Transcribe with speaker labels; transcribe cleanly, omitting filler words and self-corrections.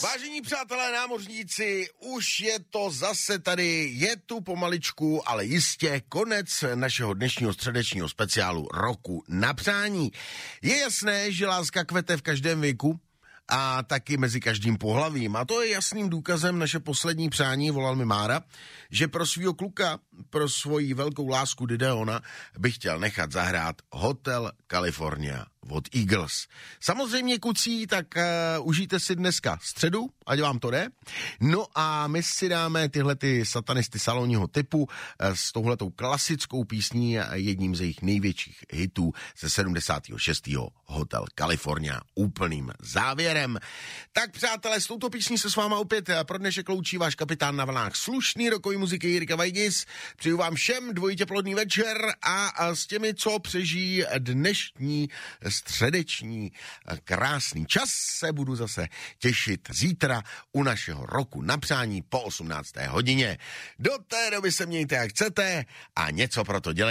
Speaker 1: Vážení přátelé námořníci, už je to zase tady, je tu pomaličku, ale jistě konec našeho dnešního středečního speciálu Roku na přání. Je jasné, že láska kvete v každém věku a taky mezi každým pohlavím. A to je jasným důkazem naše poslední přání, volal mi Mára, že pro svýho kluka, pro svoji velkou lásku Dideona by chtěl nechat zahrát Hotel California od Eagles. Samozřejmě kucí, tak užijte si dneska středu, ať vám to jde. No a my si dáme tyhle ty satanisty salonního typu s touhletou klasickou písní, jedním z jejich největších hitů ze 76. Hotel California úplným závěrem. Tak přátelé, s touto písní se s váma opět pro dnešek loučí váš kapitán na vlnách slušný rokový muziky Jirka Vajgis. Přeju vám všem dvojitě plodný večer a s těmi, co přežijí dnešní středeční krásný čas, se budu zase těšit zítra u našeho Roku na přání po 18. hodině. Do té doby se mějte jak chcete a něco pro to dělejte.